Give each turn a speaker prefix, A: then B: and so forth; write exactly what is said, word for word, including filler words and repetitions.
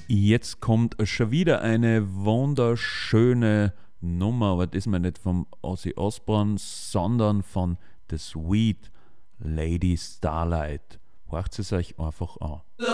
A: Jetzt kommt schon wieder eine wunderschöne Nummer, aber diesmal nicht vom Ozzy Osbourne, sondern von The Sweet Lady Starlight. Hört es euch einfach an.